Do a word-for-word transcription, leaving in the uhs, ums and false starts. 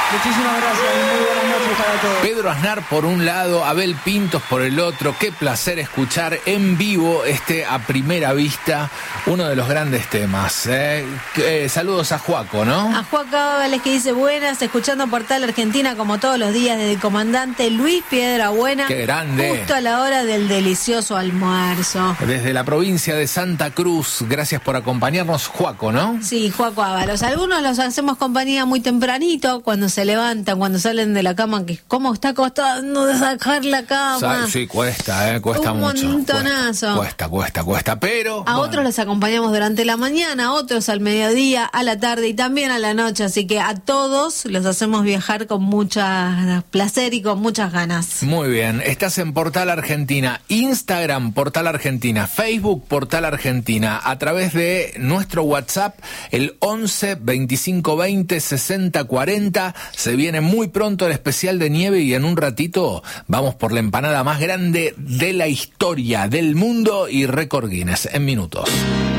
Muchísimas gracias y muy buenas noches para todos. Pedro Aznar por un lado, Abel Pintos por el otro. Qué placer escuchar en vivo este A Primera Vista, uno de los grandes temas. Eh, eh, saludos a Juaco, ¿no? A Juaco Ábales, que dice buenas, escuchando Portal Argentina como todos los días desde el comandante Luis Piedrabuena. Qué grande. Justo a la hora del delicioso almuerzo. Desde la provincia de Santa Cruz, gracias por acompañarnos, Juaco, ¿no? Sí, Juaco Ábalos. Algunos los hacemos compañía muy tempranito, cuando se levantan, cuando salen de la cama, que cómo está costando de sacar la cama. Sí, cuesta, eh, cuesta Un mucho. montonazo. Cuesta, cuesta, cuesta, cuesta, pero... A bueno. otros los acompañamos durante la mañana, a otros al mediodía, a la tarde y también a la noche, así que a todos los hacemos viajar con mucho placer y con muchas ganas. Muy bien, estás en Portal Argentina, Instagram Portal Argentina, Facebook Portal Argentina, a través de nuestro WhatsApp, el once veinticinco veinte sesenta cuarenta. Se viene muy pronto el especial de nieve y en un ratito vamos por la empanada más grande de la historia del mundo y récord Guinness en minutos.